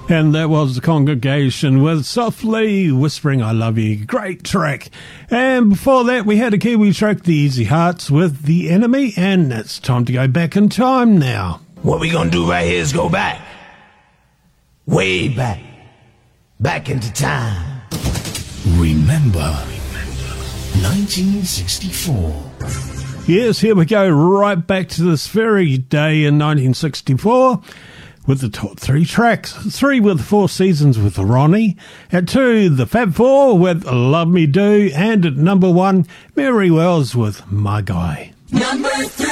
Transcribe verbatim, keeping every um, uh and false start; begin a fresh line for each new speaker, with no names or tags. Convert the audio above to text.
And that was the Congregation with Softly Whispering I Love You. Great track. And before that, we had a Kiwi track, The Easy Hearts with The Enemy. And it's time to go back in time now.
What we gonna do right here is go back. Way back. Back into time.
Remember nineteen sixty-four.
Yes, here we go, right back to this very day in nineteen sixty-four. With the top three tracks. Three with Four Seasons with Ronnie. At two, the Fab Four with Love Me Do. And at number one, Mary Wells with My Guy.
Number three.